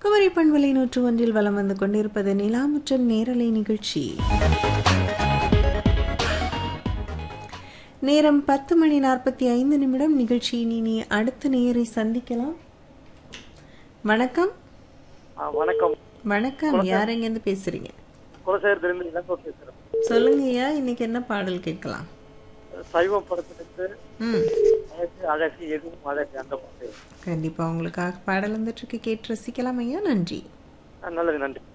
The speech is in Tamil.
குமரி பண்பலை 101 வலம் வந்து கொண்டிருப்பது நிலாமுற்றம் நேரலை நிகழ்ச்சி. நேரம் 10:45 நிகழ்ச்சியின் இனி அடுத்த நேயரை சந்திக்கலாம். வணக்கம். வணக்கம். வணக்கம். யார் எங்கேருந்து பேசுறீங்க? குலசேகரத்திலிருந்து இளங்கோ பேசுறேன். சொல்லுங்க ஐயா, இன்னைக்கு என்ன பாடல் கேட்கலாம்? சைவம் படத்திலிருந்து அழகு எதுவும் அழகு அந்த பாட்டு. கண்டிப்பா உங்களுக்காக பாடல் வந்துட்டு இருக்கு, கேட்டு ரசிக்கலாம் ஐயா. நன்றி. நல்லது, நன்றி.